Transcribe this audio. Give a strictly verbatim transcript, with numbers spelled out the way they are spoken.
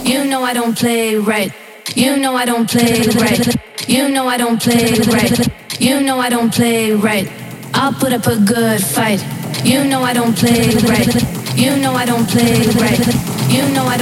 You know I don't play right. You know I don't play right. You know I don't play right. You know I don't play right. I'll put up a good fight. You know I don't play right. You know I don't play right. You know I don't